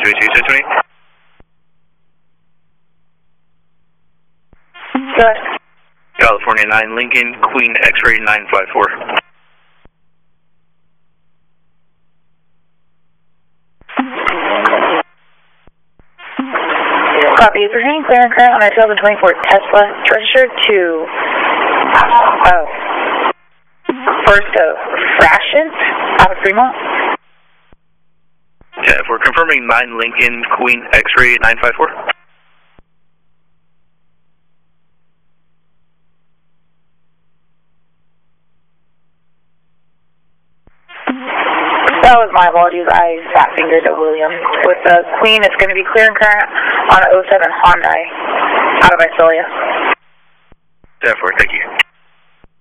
620. Good. California 9 Lincoln, Queen X-ray 954. Copy. Is there any clear and current on a 2024 Tesla registered to First of Fraction out of Fremont? Yeah, if we're confirming 9 Lincoln, Queen X-ray 954. That was my apologies. I fat fingered at William. With the Queen, it's going to be clear and current on an 07 Hyundai out of Visalia. 10-4, thank you.